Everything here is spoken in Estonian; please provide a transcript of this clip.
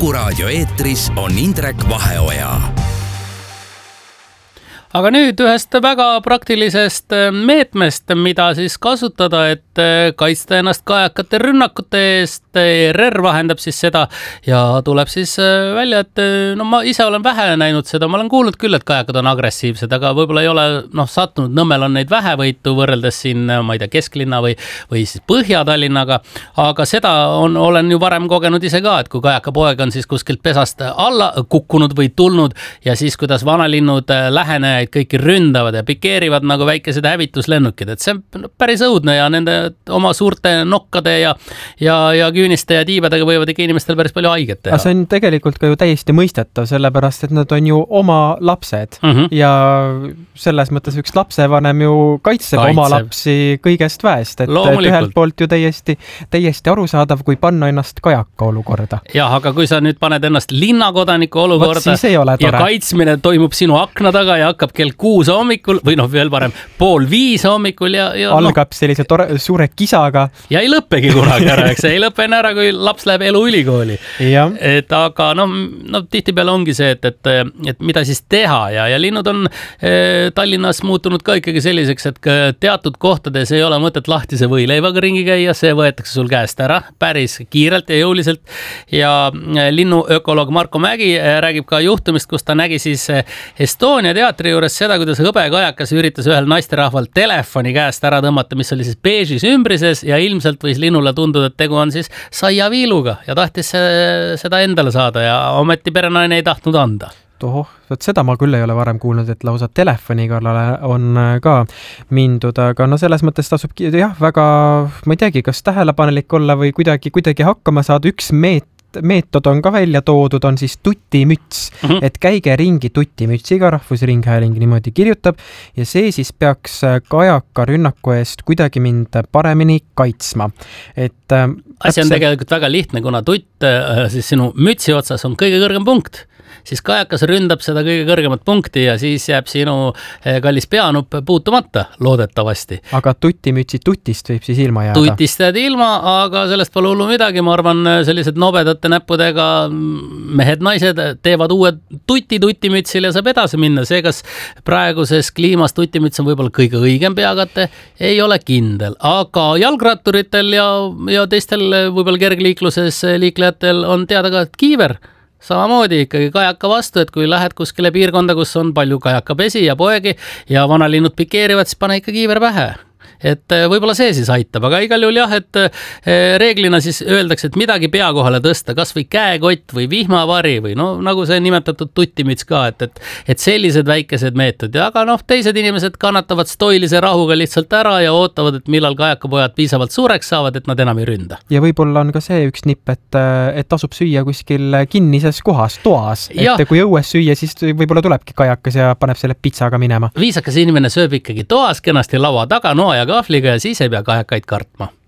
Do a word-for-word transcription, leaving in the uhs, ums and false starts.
Kuku raadio eetris on Indrek Vaheoja. Aga nüüd ühest väga praktilisest meetmest, mida siis kasutada, et kaitsta ennast kajakate rünnakute eest. E R R vahendab siis seda ja tuleb siis välja, et no ma ise olen vähe näinud seda, ma olen kuulnud küll, et kajakad on agressiivsed, aga võib-olla ei ole noh, sattunud, Nõmmel on neid vähevõitu võrreldes siin, ma ei tea, kesklinna või, või siis Põhja-Tallinnaga, aga seda on, olen ju varem kogenud ise ka, et kui kajakapoeg on siis kuskilt pesast alla kukkunud või tulnud ja siis kuidas vanalinnud lähenejaid kõiki ründavad ja pikeerivad nagu väikesed hävituslennukid, et see on päris õudne ja nende oma suurte nokkade ja, ja, ja küüniste ja tiibadega võivad ikka inimestel päris palju haiget teha. See on tegelikult ka ju täiesti mõistetav, sellepärast et nad on ju oma lapsed mm -hmm. ja selles mõttes üks lapsevanem ju kaitseb, kaitseb. oma lapsi kõigest väest, et ühelt poolt ju täiesti, täiesti arusaadav, kui panna ennast kajaka olukorda. Jah, aga kui sa nüüd paned ennast linnakodaniku olukorda ja kaitsmine toimub sinu akna taga ja hakkab kell kuus hommikul või noh, veel parem pool viis hommikul ja, ja algab no, sellise tore, suure kisaga. Ja ei lõppegi kunagi ära, eks ei lõppe enne ära, kui laps läheb eluülikooli. Et aga no, no tihtipeale ongi see, et, et, et mida siis teha ja, ja linnud on eh, Tallinnas muutunud ka ikkagi selliseks, et teatud kohtades ei ole mõtet lahtise võileivaga ringi käia, see võetakse sul käest ära päris kiirelt ja jõuliselt ja linnuökoloog Marko Mägi räägib ka juhtumist, kus ta nägi siis Estonia teatri juures seda, kuidas hõbekajakas üritas ühel naisterahval telefoni käest ära tõmmata, mis oli siis beežis ümbrises ja ilmselt võis linnule tunduda, et tegu on siis saiaviiluga ja tahtis seda endale saada ja ometi perenaine ei tahtnud anda. Tohoh, seda ma küll ei ole varem kuulnud, et lausa telefoni kallale on ka mindud, aga no selles mõttes tasub jah, väga, ma ei teagi, kas tähelepanelik olla või kuidagi, kuidagi hakkama saada. Üks meet meetod on ka välja toodud, on siis tutimüts, mm-hmm. et käige ringi tutimütsiga, Rahvusringhääling niimoodi kirjutab ja see siis peaks kajaka rünnaku eest kuidagi mind paremini kaitsma. Et asi on tegelikult väga lihtne, kuna tutt siis sinu mütsi otsas on kõige kõrgem punkt, siis kajakas ründab seda kõige kõrgemat punkti ja siis jääb sinu kallis peanupp puutumata, loodetavasti. Aga tutimütsi tutist võib siis ilma jääda? Tutist jääd ilma, aga sellest pole hullu midagi. Ma arvan, sellised nobedate näppudega mehed-naised teevad uue tuti tutimütsil ja saab edasi minna. See, kas praeguses kliimas tutimüts on võib-olla kõige õigem peakate, ei ole kindel. Aga jalgratturitel ja, ja teistel võib-olla kergliikluses liiklejatel on teada ka, et kiiver samamoodi ikkagi kajaka vastu, et kui lähed kuskile piirkonda, kus on palju kajakapesi ja poegi ja vanalinnud pikeerivad, siis pane ikka kiiver pähe. Et võib-olla see siis aitab, aga igal juhul jah, et reeglina siis öeldakse, et midagi pea kohale tõsta, kas või käekott või vihmavari või no nagu see nimetatud tutimüts ka, et, et, et sellised väikesed meetodid, aga noh, teised inimesed kannatavad stoilise rahuga lihtsalt ära ja ootavad, et millal kajakapojad piisavalt suureks saavad, et nad enam ei ründa. Ja võib-olla on ka see üks nipp, et, et tasub süüa kuskil kinnises kohas, toas, ja. Et kui õues süüa, siis võib-olla tulebki kajakas ja paneb selle pitsaga minema. Viisakas inimene sööb ikkagi toas kenasti laua taga, noa ja kahvliga ja siis ei pea kajakaid kartma.